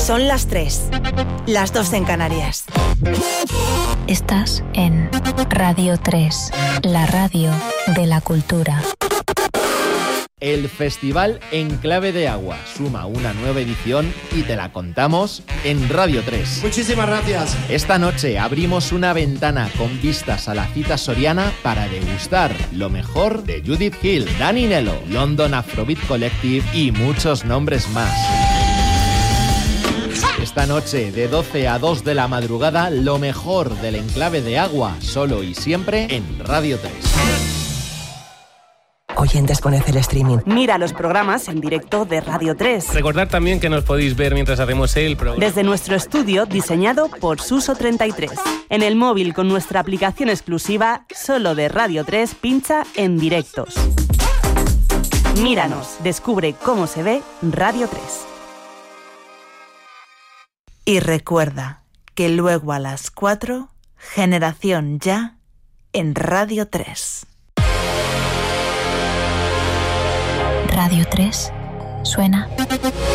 Son las 3, las 2 en Canarias. Estás en Radio 3, la radio de la cultura. El Festival Enclave de Agua suma una nueva edición y te la contamos en Radio 3. Muchísimas gracias. Esta noche abrimos una ventana con vistas a la cita soriana para degustar lo mejor de Judith Hill, Dani Nello, London Afrobeat Collective y muchos nombres más. Esta noche, de 12 a 2 de la madrugada, lo mejor del Enclave de Agua, solo y siempre en Radio 3. Oyentes, poned el streaming. Mira los programas en directo de Radio 3. Recordad también que nos podéis ver mientras hacemos el programa. Desde nuestro estudio, diseñado por Suso 33. En el móvil, con nuestra aplicación exclusiva, solo de Radio 3, pincha en directos. Míranos, descubre cómo se ve Radio 3. Y recuerda que luego a las 4, Generación Ya, en Radio 3. Radio 3 suena